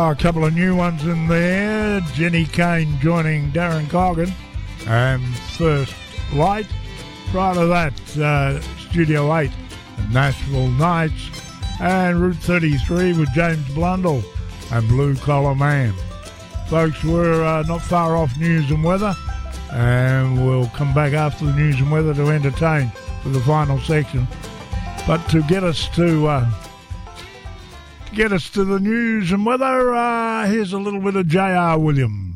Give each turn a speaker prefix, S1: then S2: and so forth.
S1: Oh, a couple of new ones in there. Jenny Kane joining Darren Coggan. And First Light. Prior to that, Studio 8, Nashville Nights. And Route 33 with James Blundell and Blue Collar Man. Folks, we're not far off news and weather. And we'll come back after the news and weather to entertain for the final section. But to get us to the news and weather, here's a little bit of J.R. Williams.